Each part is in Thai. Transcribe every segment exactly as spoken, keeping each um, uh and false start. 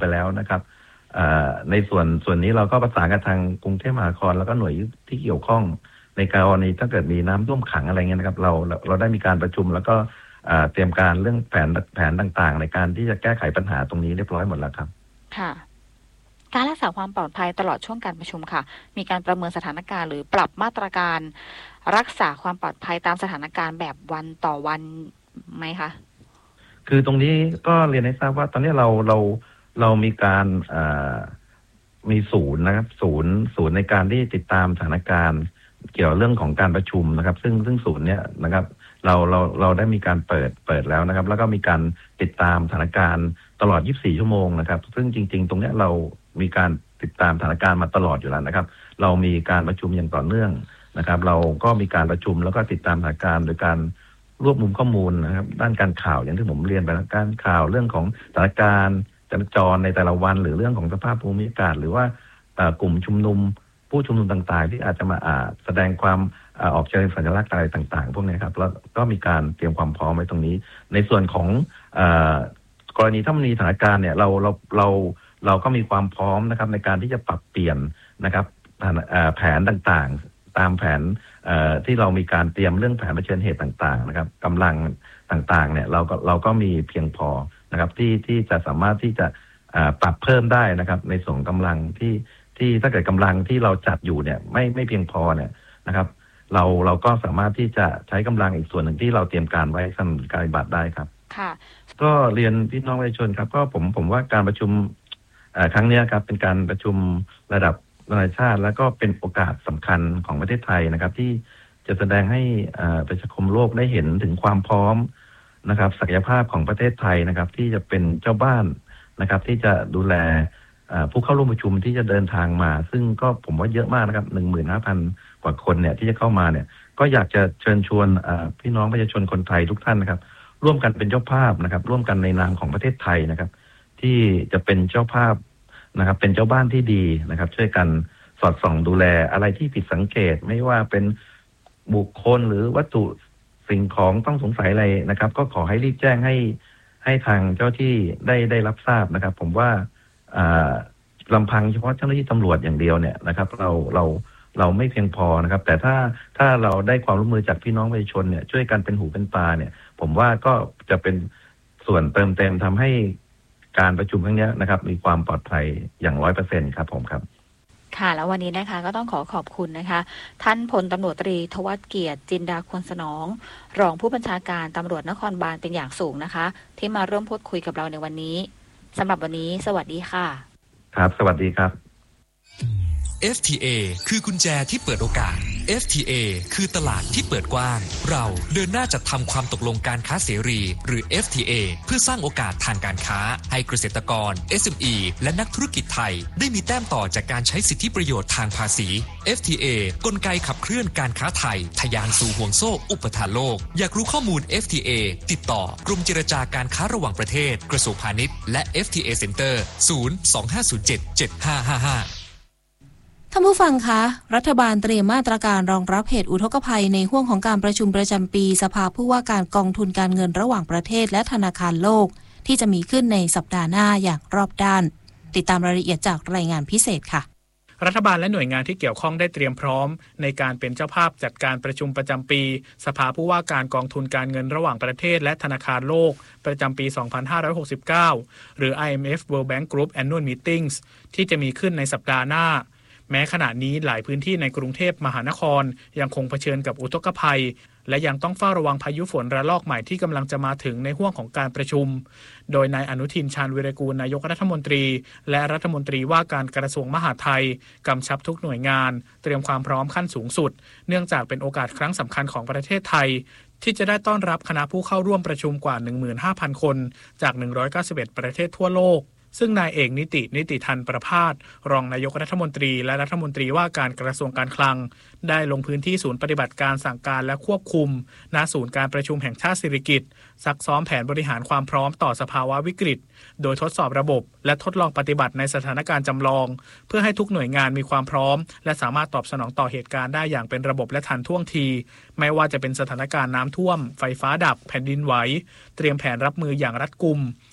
ไปแล้วนะครับในส่วนส่วนนี้เราก็ประสานกับทางกรุงเทพมหานครแล้วก็หน่วยที่เกี่ยวข้องในกรณีถ้าเกิดมีน้ำท่วมขังอะไรเงี้ยนะครับเราเราได้มีการประชุมแล้วก็เตรียมการเรื่องแผนแผนต่างๆในการที่จะแก้ไขปัญหาตรงนี้เรียบร้อยหมดแล้วครับค่ะการรักษาความปลอดภัยตลอดช่วงการประชุมค่ะมีการประเมินสถานการณ์หรือปรับมาตรการรักษาความปลอดภัยตามสถานการณ์แบบวันต่อวันไหมคะคือตรงนี้ก็เรียนให้ทราบว่าตอนนี้เราเราเรามีการมีศูนย์นะครับศูนย์ศูนย์ในการที่ติดตามสถานการณ์เกี่ยวเรื่องของการประชุมนะครับซึ่งซึ่งศูนย์เนี้ยนะครับเราเราเราได้มีการเปิดเปิดแล้วนะครับแล้วก็มีการติดตามสถานการณ์ตลอดยี่สิบสี่ชั่วโมงนะครับซึ่งจริงๆตรงเนี้ยเรามีการติดตามสถานการณ์มาตลอดอยู่แล้วนะครับเรามีการประชุมอย่างต่อเนื่องนะครับเราก็มีการประชุมแล้วก็ติดตามสถานการณ์โดยการรวบรวมข้อมูลนะครับด้านการข่าวอย่างที่ผมเรียนไปแล้วการข่าวเรื่องของสถานการณ์จราจรในแต่ละวันหรือเรื่องของสภาพภูมิอากาศหรือว่ากลุ่มชุมนุมผู้ชุมนุมต่างๆที่อาจจะมาแสดงความออกเชิงสัญลักษณ์อะไรต่างๆพวกนี้ครับแล้วก็มีการเตรียมความพร้อมไว้ตรงนี้ในส่วนของกรณีถ้ามีสถานการณ์เนี่ยเราเราเราเราก็มีความพร้อมนะครับในการที่จะปรับเปลี่ยนนะครับแผนต่างๆตามแผนที่เรามีการเตรียมเรื่องแผนเผชิญเหตุต่างๆนะครับกำลังต่างๆเนี่ยเราก็เราก็มีเพียงพอนะครับที่ที่จะสามารถที่จะปรับเพิ่มได้นะครับในส่วนกำลังที่ที่ถ้าเกิดกำลังที่เราจัดอยู่เนี่ยไม่ไม่เพียงพอเนี่ยนะครับเราเราก็สามารถที่จะใช้กำลังอีกส่วนหนึ่งที่เราเตรียมการไว้สำหรับการปฏิบัติได้ครับค่ะก็เรียนพี่น้องประชาชนครับก็ผมผมว่าการประชุมครั้งนี้ครับเป็นการประชุมระดับนานาชาติแล้วก็เป็นโอกาสสำคัญของประเทศไทยนะครับที่จะแสดงให้ประชาคมโลกได้เห็นถึงความพร้อมนะครับศักยภาพของประเทศไทยนะครับที่จะเป็นเจ้าบ้านนะครับที่จะดูแลผู้เข้าร่วมประชุมที่จะเดินทางมาซึ่งก็ผมว่าเยอะมากนะครับ หนึ่งหมื่นห้าพัน กว่าคนเนี่ยที่จะเข้ามาเนี่ยก็อยากจะเชิญชวนพี่น้องประชาชนคนไทยทุกท่านนะครับร่วมกันเป็นเจ้าภาพนะครับร่วมกันในนามของประเทศไทยนะครับที่จะเป็นเจ้าภาพนะครับเป็นเจ้าบ้านที่ดีนะครับช่วยกันสอดส่องดูแลอะไรที่ผิดสังเกตไม่ว่าเป็นบุคคลหรือวัตถุสิ่งของต้องสงสัยอะไรนะครับก็ขอให้รีบแจ้งให้ให้ทางเจ้าที่ได้ได้รับทราบนะครับผมว่าลำพังเฉพาะเจ้าหน้าที่ตำรวจอย่างเดียวเนี่ยนะครับเราเราเราไม่เพียงพอนะครับแต่ถ้าถ้าเราได้ความร่วมมือจากพี่น้องประชาชนเนี่ยช่วยกันเป็นหูเป็นตาเนี่ยผมว่าก็จะเป็นส่วนเติมเต็มทำให้การประชุมครั้งนี้นะครับมีความปลอดภัยอย่างร้อยเปอร์เซ็นต์ครับผมครับค่ะแล้ววันนี้นะคะก็ต้องขอขอบคุณนะคะท่านพลตำรวจตรีทวัชเกียรติจินดาควรสนองรองผู้บัญชาการตำรวจนครบาลเป็นอย่างสูงนะคะที่มาร่วมพูดคุยกับเราในวันนี้สำหรับวันนี้สวัสดีค่ะครับสวัสดีครับเอฟ ที เอ คือกุญแจที่เปิดโอกาส เอฟ ที เอ คือตลาดที่เปิดกว้างเราเดินหน้าจัดทำความตกลงการค้าเสรีหรือ เอฟ ที เอ เพื่อสร้างโอกาสทางการค้าให้เกษตรกร เอส เอ็ม อี และนักธุรกิจไทยได้มีแต้มต่อจากการใช้สิทธิประโยชน์ทางภาษี เอฟ ที เอ กลไกขับเคลื่อนการค้าไทยทะยานสู่ห่วงโซ่อุปทานโลกอยากรู้ข้อมูล เอฟ ที เอ ติดต่อกรมเจรจาการค้าระหว่างประเทศกระทรวงพาณิชย์และ เอฟ ที เอ Center ศูนย์ สอง ห้า ศูนย์ เจ็ด เจ็ด ห้า ห้า ห้าท่านผู้ฟังคะรัฐบาลเตรียมมาตรการรองรับเหตุอุทกภัยในห้วงของการประชุมประจำปีสภาผู้ว่าการกองทุนการเงินระหว่างประเทศและธนาคารโลกที่จะมีขึ้นในสัปดาห์หน้าอย่างรอบด้านติดตามรายละเอียดจากรายงานพิเศษค่ะรัฐบาลและหน่วยงานที่เกี่ยวข้องได้เตรียมพร้อมในการเป็นเจ้าภาพจัดการประชุมประจำปีสภาผู้ว่าการกองทุนการเงินระหว่างประเทศและธนาคารโลกประจำปี สองพันห้าร้อยหกสิบเก้า หรือ ไอ เอ็ม เอฟ World Bank Group Annual Meetings ที่จะมีขึ้นในสัปดาห์หน้าแม้ขณะนี้หลายพื้นที่ในกรุงเทพมหานครยังคงเผชิญกับอุทกภัยและยังต้องเฝ้าระวังพายุฝนระลอกใหม่ที่กำลังจะมาถึงในห้วงของการประชุมโดยนายอนุทินชาญวีรกูลนายกรัฐมนตรีและรัฐมนตรีว่าการกระทรวงมหาดไทยกำชับทุกหน่วยงานเตรียมความพร้อมขั้นสูงสุดเนื่องจากเป็นโอกาสครั้งสำคัญของประเทศไทยที่จะได้ต้อนรับคณะผู้เข้าร่วมประชุมกว่า หนึ่งหมื่นห้าพัน คนจากหนึ่งร้อยเก้าสิบเอ็ดประเทศทั่วโลกซึ่งนายเอกนิตินิติทันประภาสรองนายกรัฐมนตรีและรัฐมนตรีว่าการกระทรวงการคลังได้ลงพื้นที่ศูนย์ปฏิบัติการสั่งการและควบคุมณศูนย์การประชุมแห่งชาติสิริกิติ์ซักซ้อมแผนบริหารความพร้อมต่อสภาวะวิกฤตโดยทดสอบระบบและทดลองปฏิบัติในสถานการณ์จำลองเพื่อให้ทุกหน่วยงานมีความพร้อมและสามารถตอบสนองต่อเหตุการณ์ได้อย่างเป็นระบบและทันท่วงทีไม่ว่าจะเป็นสถานการณ์น้ำท่วมไฟฟ้าดับแผ่นดินไหวเตรียมแผนรับมืออย่างรัดกุม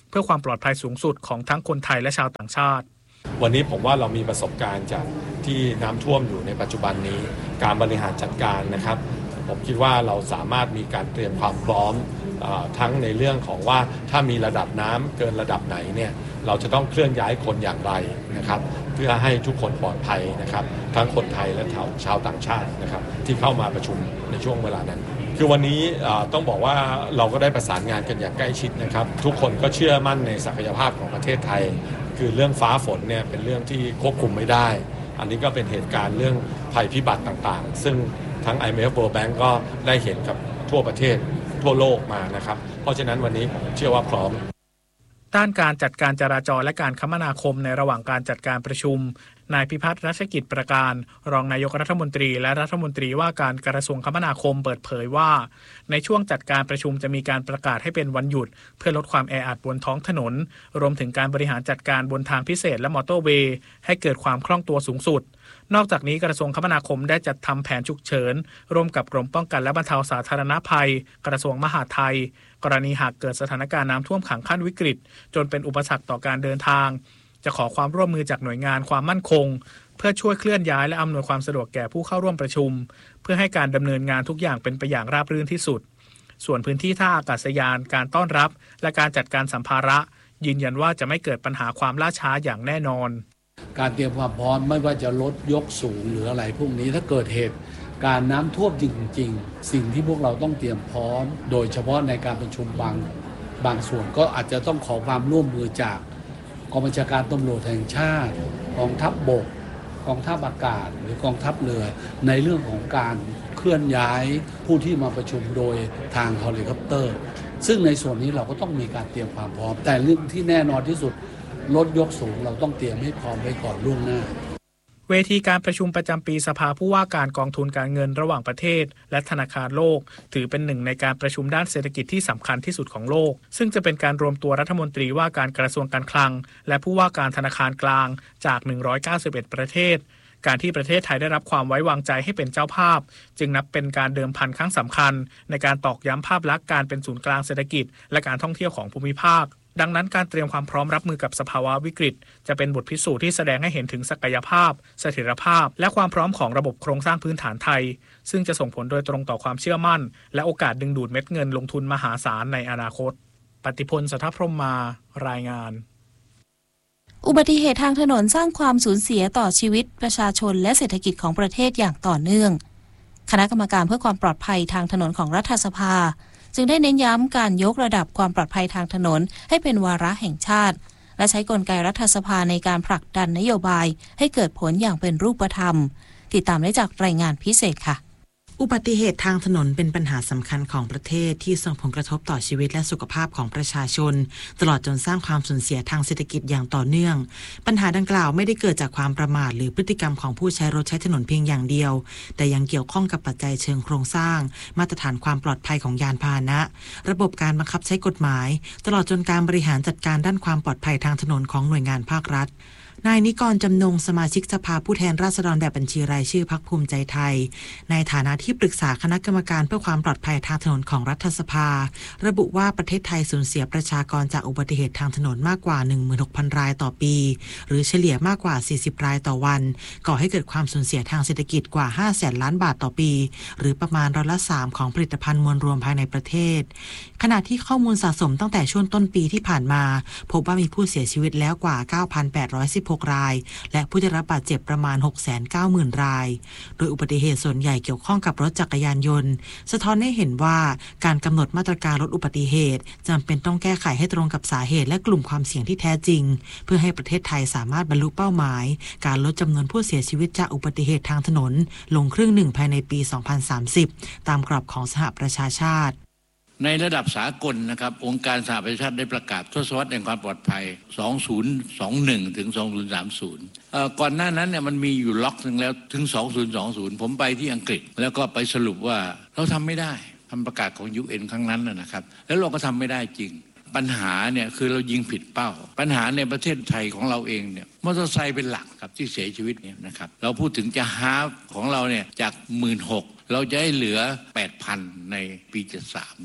เพื่อความปลอดภัยสูงสุดของทั้งคนไทยและชาวต่างชาติวันนี้ผมว่าเรามีประสบการณ์จากที่น้ำท่วมอยู่ในปัจจุบันนี้การบริหารจัดการนะครับผมคิดว่าเราสามารถมีการเตรียมความพร้อมทั้งในเรื่องของว่าถ้ามีระดับน้ำเกินระดับไหนเนี่ยเราจะต้องเคลื่อนย้ายคนอย่างไรนะครับเพื่อให้ทุกคนปลอดภัยนะครับทั้งคนไทยและชาวต่างชาตินะครับที่เข้ามาประชุมในช่วงเวลานั้นคือวันนี้ต้องบอกว่าเราก็ได้ประสานงานกันอย่างใกล้ชิดนะครับทุกคนก็เชื่อมั่นในศักยภาพของประเทศไทยคือเรื่องฟ้าฝนเนี่ยเป็นเรื่องที่ควบคุมไม่ได้อันนี้ก็เป็นเหตุการณ์เรื่องภัยพิบัติต่างๆซึ่งทั้ง ไอ เอ็ม เอฟ World Bank ก็ได้เห็นกับทั่วประเทศทั่วโลกมานะครับเพราะฉะนั้นวันนี้ผมเชื่อว่าพร้อมด้านการจัดการจราจรและการคมนาคมในระหว่างการจัดการประชุมนายพิพัฒน์รัชกิจประการรองนายกรัฐมนตรีและรัฐมนตรีว่าการกระทรวงคมนาคมเปิดเผยว่าในช่วงจัดการประชุมจะมีการประกาศให้เป็นวันหยุดเพื่อลดความแออัดบนท้องถนนรวมถึงการบริหารจัดการบนทางพิเศษและมอเตอร์เวย์ให้เกิดความคล่องตัวสูงสุดนอกจากนี้กระทรวงคมนาคมได้จัดทำแผนฉุกเฉินร่วมกับกรมป้องกันและบรรเทาสาธารณภัยกระทรวงมหาดไทยกรณีหากเกิดสถานการณ์น้ำท่วมขังขั้นวิกฤตจนเป็นอุปสรรคต่อการเดินทางจะขอความร่วมมือจากหน่วยงานความมั่นคงเพื่อช่วยเคลื่อนย้ายและอำนวยความสะดวกแก่ผู้เข้าร่วมประชุมเพื่อให้การดำเนินงานทุกอย่างเป็นไปอย่างราบรื่นที่สุดส่วนพื้นที่ท่าอากาศยานการต้อนรับและการจัดการสัมภาระยืนยันว่าจะไม่เกิดปัญหาความล่าช้าอย่างแน่นอนการเตรียมความพร้อมไม่ว่าจะลดยกสูงหรืออะไรพวกนี้ถ้าเกิดเหตุการน้ำท่วมจริงๆสิ่งที่พวกเราต้องเตรียมพร้อมโดยเฉพาะในการประชุมบางบางส่วนก็อาจจะต้องขอความร่วมมือจากกองบัญชาการตำรวจแห่งชาติกองทัพบกกองทัพอากาศหรือกองทัพเรือในเรื่องของการเคลื่อนย้ายผู้ที่มาประชุมโดยทางเฮลิคอปเตอร์ซึ่งในส่วนนี้เราก็ต้องมีการเตรียมความพร้อมแต่เรื่องที่แน่นอนที่สุดรถยกสูงเราต้องเตรียมให้พร้อมไว้ก่อนล่วงหน้าเวทีการประชุมประจำปีสภาผู้ว่าการกองทุนการเงินระหว่างประเทศและธนาคารโลกถือเป็นหนึ่งในการประชุมด้านเศรษฐกิจที่สำคัญที่สุดของโลกซึ่งจะเป็นการรวมตัวรัฐมนตรีว่าการกระทรวงการคลังและผู้ว่าการธนาคารกลางจากหนึ่งร้อยเก้าสิบเอ็ดประเทศการที่ประเทศไทยได้รับความไว้วางใจให้เป็นเจ้าภาพจึงนับเป็นการเดิมพันครั้งสำคัญในการตอกย้ำภาพลักษณ์การเป็นศูนย์กลางเศรษฐกิจและการท่องเที่ยวของภูมิภาคดังนั้นการเตรียมความพร้อมรับมือกับสภาวะวิกฤตจะเป็นบทพิสูจน์ที่แสดงให้เห็นถึงศักยภาพเสถียรภาพและความพร้อมของระบบโครงสร้างพื้นฐานไทยซึ่งจะส่งผลโดยตรงต่อความเชื่อมั่นและโอกาสดึงดูดเม็ดเงินลงทุนมหาศาลในอนาคตปฏิพล สัทธพรหมมารายงานอุบัติเหตุทางถนนสร้างความสูญเสียต่อชีวิตประชาชนและเศรษฐกิจของประเทศอย่างต่อเนื่องคณะกรรมการเพื่อความปลอดภัยทางถนนของรัฐสภาจึงได้เน้นย้ำการยกระดับความปลอดภัยทางถนนให้เป็นวาระแห่งชาติและใช้กลไกรัฐสภาในการผลักดันนโยบายให้เกิดผลอย่างเป็นรูปธรรมติดตามได้จากรายงานพิเศษค่ะอุบัติเหตุทางถนนเป็นปัญหาสำคัญของประเทศที่ส่งผลกระทบต่อชีวิตและสุขภาพของประชาชนตลอดจนสร้างความสูญเสียทางเศรษฐกิจอย่างต่อเนื่องปัญหาดังกล่าวไม่ได้เกิดจากความประมาทหรือพฤติกรรมของผู้ใช้รถใช้ถนนเพียงอย่างเดียวแต่ยังเกี่ยวข้องกับปัจจัยเชิงโครงสร้างมาตรฐานความปลอดภัยของยานพาหนะระบบการบังคับใช้กฎหมายตลอดจนการบริหารจัดการด้านความปลอดภัยทางถนนของหน่วยงานภาครัฐนายนิกรจำนงสมาชิกสภาผู้แทนราษฎรแบบบัญชีรายชื่อพรรคภูมิใจไทยในฐานะที่ปรึกษาคณะกรรมการเพื่อความปลอดภัยทางถนนของรัฐสภาระบุว่าประเทศไทยสูญเสียประชากรจากอุบัติเหตุทางถนนมากกว่า หนึ่งหมื่นหกพัน รายต่อปีหรือเฉลี่ยมากกว่าสี่สิบรายต่อวันก่อให้เกิดความสูญเสียทางเศรษฐกิจกว่าห้าแสนล้านบาทต่อปีหรือประมาณร้อยละสามของผลิตภัณฑ์มวลรวมภายในประเทศขณะที่ข้อมูลสะสมตั้งแต่ช่วงต้นปีที่ผ่านมาพบว่ามีผู้เสียชีวิตแล้วกว่า เก้าพันแปดร้อยสิบหก รายและผู้ได้รับบาดเจ็บประมาณ หกแสนเก้าหมื่น รายโดยอุบัติเหตุส่วนใหญ่เกี่ยวข้องกับรถจักรยานยนต์สะท้อนให้เห็นว่าการกำหนดมาตรการลดอุบัติเหตุจำเป็นต้องแก้ไขให้ตรงกับสาเหตุและกลุ่มความเสี่ยงที่แท้จริงเพื่อให้ประเทศไทยสามารถบรรลุเป้าหมายการลดจำนวนผู้เสียชีวิตจากอุบัติเหตุทางถนนลงครึ่งหนึ่งภายในปี สองพันสามสิบ ตามกรอบของสหประชาชาติในระดับสากลนะครับองค์การสหประชาชาติได้ประกาศทศวรรษแห่งความปลอดภัยสองพันยี่สิบเอ็ดถึงสองพันสามสิบเอ่อก่อนหน้านั้นเนี่ยมันมีอยู่ล็อกนึงแล้วถึงสองพันยี่สิบผมไปที่อังกฤษแล้วก็ไปสรุปว่าเราทำไม่ได้คำประกาศของ ยู เอ็น ครั้งนั้นนะครับแล้วเราก็ทำไม่ได้จริงปัญหาเนี่ยคือเรายิงผิดเป้าปัญหาในประเทศไทยของเราเองเนี่ยมอเตอร์ไซค์เป็นหลักครับที่เสียชีวิตเนี่ยนะครับเราพูดถึงจะฮาล์ฟของเราเนี่ยจาก หนึ่งหมื่นหกพัน เราจะให้เหลือ แปดพัน ในปีเจ็ดสิบสามเนี่ย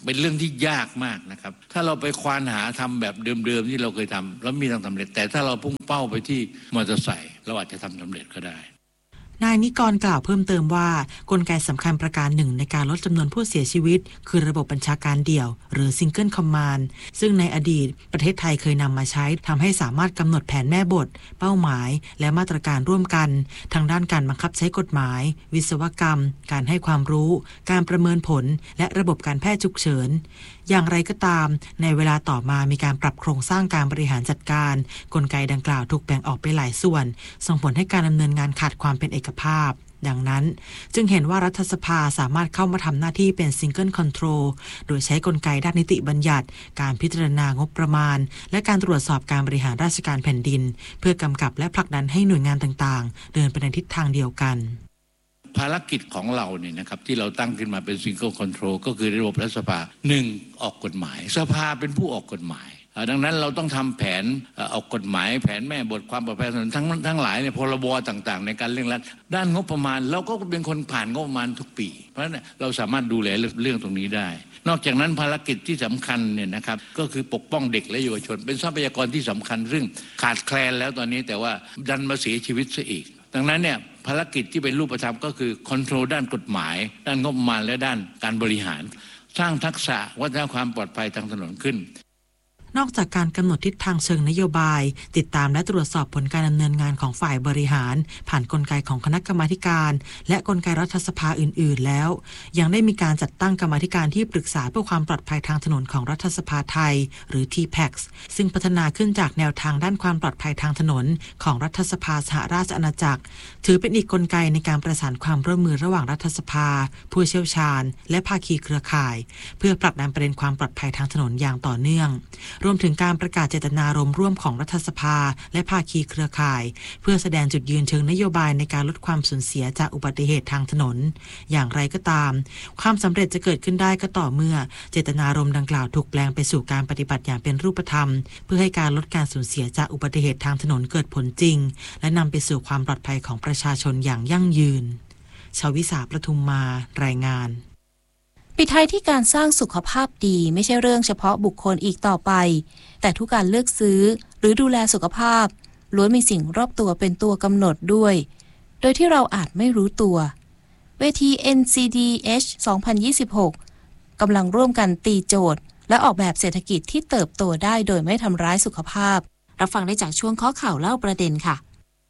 เป็นเรื่องที่ยากมากนะครับถ้าเราไปควานหาทำแบบเดิมๆที่เราเคยทำแล้วมีทางสำเร็จแต่ถ้าเราพุ่งเป้าไปที่มอเตอร์ไซค์เราอาจจะทำสำเร็จก็ได้นายนิกรกล่าวเพิ่มเติมว่ากลไกสำคัญประการหนึ่งในการลดจำนวนผู้เสียชีวิตคือระบบบัญชาการเดี่ยวหรือ Single Command ซึ่งในอดีตประเทศไทยเคยนำมาใช้ทำให้สามารถกำหนดแผนแม่บทเป้าหมายและมาตรการร่วมกันทางด้านการบังคับใช้กฎหมายวิศวกรรมการให้ความรู้การประเมินผลและระบบการแพทย์ฉุกเฉินอย่างไรก็ตามในเวลาต่อมามีการปรับโครงสร้างการบริหารจัดการกลไกดังกล่าวถูกแบ่งออกไปหลายส่วนส่งผลให้การดำเนินงานขาดความเป็นเอกภาพดังนั้นจึงเห็นว่ารัฐสภาสามารถเข้ามาทำหน้าที่เป็น Single Control โดยใช้กลไกด้านนิติบัญญัติการพิจารณางบประมาณและการตรวจสอบการบริหารราชการแผ่นดินเพื่อกำกับและผลักดันให้หน่วยงานต่างๆเดินไปในทิศทางเดียวกันภารกิจของเราเนี่ยนะครับที่เราตั้งขึ้นมาเป็น Single Control ก็คือระบบรัฐสภาหนึ่งออกกฎหมายสภาเป็นผู้ออกกฎหมายดังนั้นเราต้องทำแผนออกกฎหมายแผนแม่บทความปลอดภัยทั้งทั้งหลายในพรบต่างๆในการเร่งรัดด้านงบประมาณเราก็เป็นคนผ่านงบประมาณทุกปีเพราะฉะนั้นเราสามารถดูแลเรื่องตรงนี้ได้นอกจากนั้นภารกิจที่สำคัญเนี่ยนะครับก็คือปกป้องเด็กและเยาวชนเป็นทรัพยากรที่สำคัญซึ่งขาดแคลนแล้วตอนนี้แต่ว่าดันมาเสียชีวิตซะอีกดังนั้นเนี่ยภารกิจที่เป็นรูปธรรมก็คือคอนโทรลด้านกฎหมายด้านงบประมาณและด้านการบริหารสร้างทักษะวัฒนธรรมความปลอดภัยทางถนนขึ้นนอกจากการกำหนดทิศทางเชิงนโยบายติดตามและตรวจสอบผลการดำเนินงานของฝ่ายบริหารผ่านกลไกของคณะกรรมาการและกลไกรัฐสภาอื่นๆแล้วยังได้มีการจัดตั้งกรรมาการที่ปรึกษาเพื่อความปลอดภัยทางถนนของรัฐสภาไทยหรือ ที แพค ซึ่งพัฒนาขึ้นจากแนวทางด้านความปลอดภัยทางถนนของรัฐสภาสหราชอาณาจักรถือเป็นอีกกลไกในการประสานความร่วมมือระหว่างรัฐสภาผู้เชี่ยวชาญและภาคีเครือข่ายเพื่อผลักดันประเด็นความปลอดภัยทางถนนอย่างต่อเนื่องรวมถึงการประกาศเจตนารมณ์ร่วมของรัฐสภาและภาคีเครือข่ายเพื่อแสดงจุดยืนเชิงนโยบายในการลดความสูญเสียจากอุบัติเหตุทางถนนอย่างไรก็ตามความสำเร็จจะเกิดขึ้นได้ก็ต่อเมื่อเจตนารมณ์ดังกล่าวถูกแปลงไปสู่การปฏิบัติอย่างเป็นรูปธรรมเพื่อให้การลดการสูญเสียจากอุบัติเหตุทางถนนเกิดผลจริงและนำไปสู่ความปลอดภัยของประชาชนอย่างยั่งยืนชวิสาประทุมมารายงานปิดท้ายที่การสร้างสุขภาพดีไม่ใช่เรื่องเฉพาะบุคคลอีกต่อไปแต่ทุกการเลือกซื้อหรือดูแลสุขภาพล้วนมีสิ่งรอบตัวเป็นตัวกำหนดด้วยโดยที่เราอาจไม่รู้ตัวเวที เอ็น ซี ดี เอช สองพันยี่สิบหก กำลังร่วมกันตีโจทย์และออกแบบเศรษฐกิจที่เติบโตได้โดยไม่ทำร้ายสุขภาพรับฟังได้จากช่วงข้อข่าวเล่าประเด็นค่ะ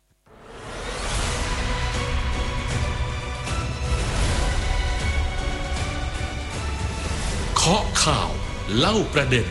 เคาะข่าวเล่าประเด็น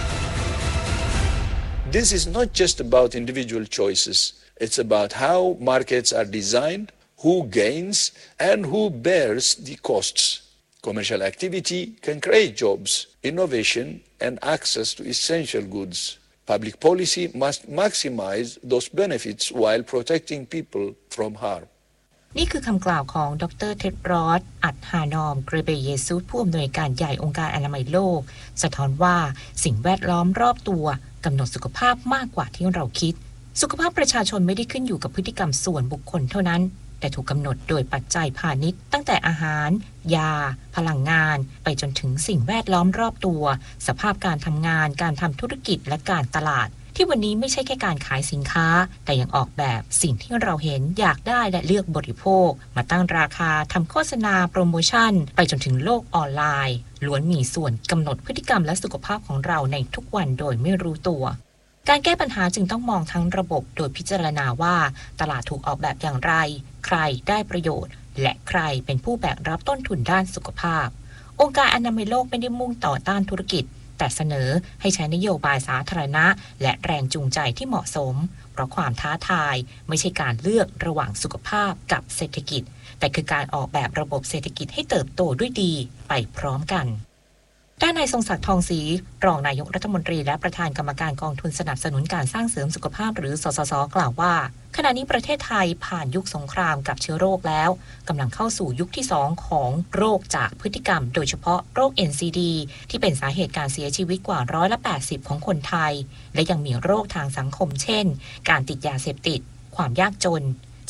This is not just about individual choices. It's about how markets are designed, who gains, and who bears the costs. Commercial activity can create jobs, innovation, and access to essential goods. Public policy must maximize those benefits while protecting people from harm. นี่คือคำกล่าวของดรเท็ดรอส อัดฮานอม เกรเบเยซุสผู้อำนวยการใหญ่องค์การอนามัยโลกสะท้อนว่าสิ่งแวดล้อมรอบตัวกำหนดสุขภาพมากกว่าที่เราคิดสุขภาพประชาชนไม่ได้ขึ้นอยู่กับพฤติกรรมส่วนบุคคลเท่านั้นแต่ถูกกำหนดโดยปัจจัยพาณิชย์ตั้งแต่อาหารยาพลังงานไปจนถึงสิ่งแวดล้อมรอบตัวสภาพการทำงานการทำธุรกิจและการตลาดที่วันนี้ไม่ใช่แค่การขายสินค้าแต่ยังออกแบบสิ่งที่เราเห็นอยากได้และเลือกบริโภคมาตั้งราคาทำโฆษณาโปรโมชั่นไปจนถึงโลกออนไลน์ล้วนมีส่วนกำหนดพฤติกรรมและสุขภาพของเราในทุกวันโดยไม่รู้ตัวการแก้ปัญหาจึงต้องมองทั้งระบบโดยพิจารณาว่าตลาดถูกออกแบบอย่างไรใครได้ประโยชน์และใครเป็นผู้แบกรับต้นทุนด้านสุขภาพองค์การอนามัยโลกไม่ได้มุ่งต่อต้านธุรกิจแต่เสนอให้ใช้นโยบายสาธารณะและแรงจูงใจที่เหมาะสมเพราะความท้าทายไม่ใช่การเลือกระหว่างสุขภาพกับเศรษฐกิจแต่คือการออกแบบระบบเศรษฐกิจให้เติบโตด้วยดีไปพร้อมกันด้านนายทรงศักดิ์ทองศรีรองนายกรัฐมนตรีและประธานกรรมการกองทุนสนับสนุนการสร้างเสริมสุขภาพหรือสสสกล่าวว่าขณะนี้ประเทศไทยผ่านยุคสงครามกับเชื้อโรคแล้วกำลังเข้าสู่ยุคที่สองของโรคจากพฤติกรรมโดยเฉพาะโรค เอ็น ซี ดี ที่เป็นสาเหตุการเสียชีวิตกว่าร้อยละแปดสิบของคนไทยและยังมีโรคทางสังคมเช่นการติดยาเสพติดความยากจน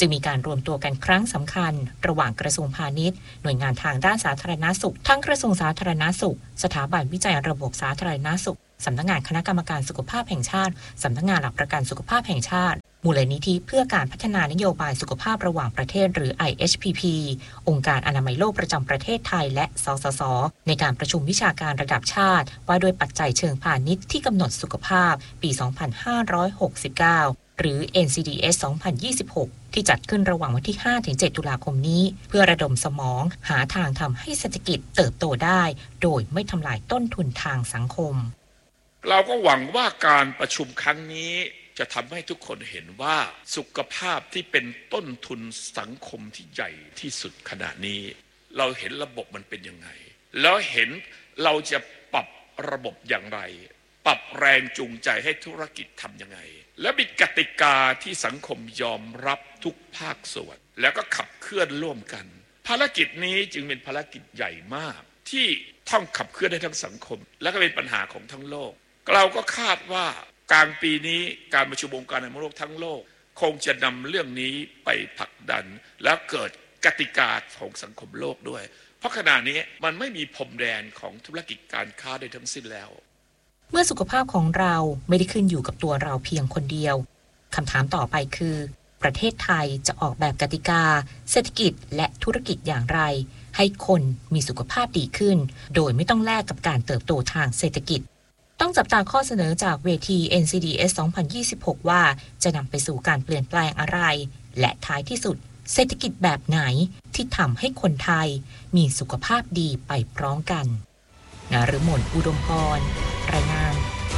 จึงมีการรวมตัวกันครั้งสำคัญระหว่างกระทรวงพาณิชย์หน่วยงานทางด้านสาธารณสุขทั้งกระทรวงสาธารณสุขสถาบันวิจัยระบบสาธารณสุขสำนักงานคณะกรรมการสุขภาพแห่งชาติสำนักงานหลักประกันสุขภาพแห่งชาติมูลนิธิเพื่อการพัฒนานโยบายสุขภาพระหว่างประเทศหรือ ไอ เอช พี พี องค์การอนามัยโลกประจำประเทศไทยและสสสในการประชุมวิชาการระดับชาติว่าด้วยปัจจัยเชิงพาณิชย์ที่กำหนดสุขภาพปี สองพันห้าร้อยหกสิบเก้า หรือ เอ็น ซี ดี เอส สองพันยี่สิบหก ที่จัดขึ้นระหว่างวันที่ ห้าถึงเจ็ด ตุลาคมนี้เพื่อระดมสมองหาทางทำให้เศรษฐกิจเติบโตได้โดยไม่ทำลายต้นทุนทางสังคมเราก็หวังว่าการประชุมครั้งนี้จะทำให้ทุกคนเห็นว่าสุขภาพที่เป็นต้นทุนสังคมที่ใหญ่ที่สุดขณะนี้เราเห็นระบบมันเป็นยังไงแล้วเห็นเราจะปรับระบบอย่างไรปรับแรงจูงใจให้ธุรกิจทำยังไงและมีกติกาที่สังคมยอมรับทุกภาคส่วนแล้วก็ขับเคลื่อนร่วมกันภารกิจนี้จึงเป็นภารกิจใหญ่มากที่ต้องขับเคลื่อนให้ทั้งสังคมและก็เป็นปัญหาของทั้งโลกเราก็คาดว่ากลางปีนี้การประชุมองค์การอนามัยโลกทั้งโลกคงจะนำเรื่องนี้ไปผลักดันแล้วเกิดกติกาของสังคมโลกด้วยเพราะขณะนี้มันไม่มีพรมแดนของธุรกิจการค้าใดทั้งสิ้นแล้วเมื่อสุขภาพของเราไม่ได้ขึ้นอยู่กับตัวเราเพียงคนเดียวคำถามต่อไปคือประเทศไทยจะออกแบบกติกาเศรษฐกิจและธุรกิจอย่างไรให้คนมีสุขภาพดีขึ้นโดยไม่ต้องแลกกับการเติบโตทางเศรษฐกิจต้องจับตาข้อเสนอจากเวที เอ็น ซี ดี เอส สองพันยี่สิบหก ว่าจะนำไปสู่การเปลี่ยนแปลงอะไรและท้ายที่สุดเศรษฐกิจแบบไหนที่ทำให้คนไทยมีสุขภาพดีไปพร้อมกันนฤมล อุดมพรรายงาน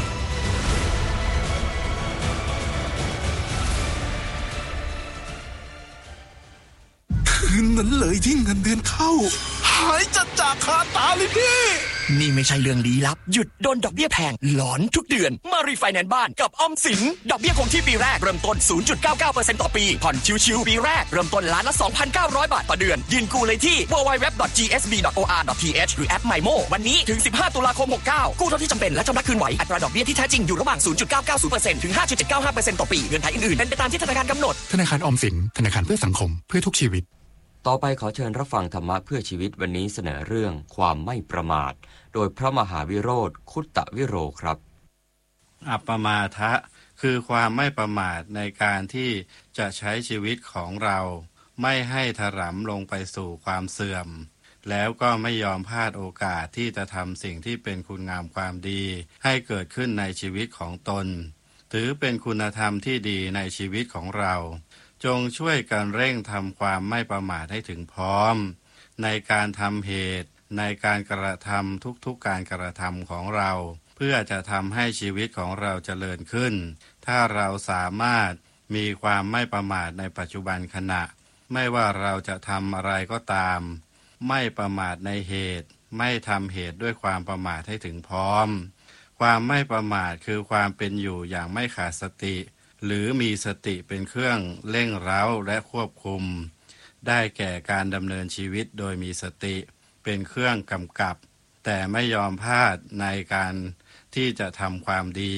คืนนั้นเลยที่เงินเดือนเข้าหายจัดจากคาตาเลยพี่นี่ไม่ใช่เรื่องลี้ลับหยุดโดนดอกเบี้ยแพงหลอนทุกเดือนมารีไฟแนนซ์บ้านกับออมสินดอกเบี้ยคงที่ปีแรกเริ่มต้น ศูนย์จุดเก้าเก้าเปอร์เซ็นต์ ต่อปีผ่อนชิวๆปีแรกเริ่มต้นล้านละ สองพันเก้าร้อย บาทต่อเดือนยื่นกู้เลยที่ ดับเบิลยู ดับเบิลยู ดับเบิลยู ดอท จี เอส บี ดอท โอ อาร์ ดอท ที เอช หรือแอป ไมโม วันนี้ถึงสิบห้าตุลาคมหกสิบเก้ากู้เท่าที่จำเป็นและชำระคืนไหวอัตราดอกเบี้ยที่แท้จริงอยู่ระหว่าง ศูนย์จุดเก้าเก้าศูนย์เปอร์เซ็นต์ ถึง ห้าจุดเจ็ดเก้าห้าเปอร์เซ็นต์ ต่อปีเงื่อนไขอื่นๆเป็นไปตามที่ธนาคารกำหนดธนาคารออมสินธนาคารเพื่อสังคมเพื่อทุกชีวิตต่อไปขอเชิญรับฟังธรรมะเพื่อชีวิตวันนี้เสนอเรื่องความไม่ประมาทโดยพระมหาวิโรธคุตตวิโรครับอัปปมาทะคือความไม่ประมาทในการที่จะใช้ชีวิตของเราไม่ให้ถลำลงไปสู่ความเสื่อมแล้วก็ไม่ยอมพลาดโอกาสที่จะทำสิ่งที่เป็นคุณงามความดีให้เกิดขึ้นในชีวิตของตนถือเป็นคุณธรรมที่ดีในชีวิตของเราจงช่วยกันเร่งทำความไม่ประมาทให้ถึงพร้อมในการทำเหตุในการกระทำทุกๆการกระทำของเราเพื่อจะทำให้ชีวิตของเราเจริญขึ้นถ้าเราสามารถมีความไม่ประมาทในปัจจุบันขณะไม่ว่าเราจะทำอะไรก็ตามไม่ประมาทในเหตุไม่ทำเหตุด้วยความประมาทให้ถึงพร้อมความไม่ประมาทคือความเป็นอยู่อย่างไม่ขาดสติหรือมีสติเป็นเครื่องเร่งเร้าและควบคุมได้แก่การดำเนินชีวิตโดยมีสติเป็นเครื่องกำกับแต่ไม่ยอมพลาดในการที่จะทำความดี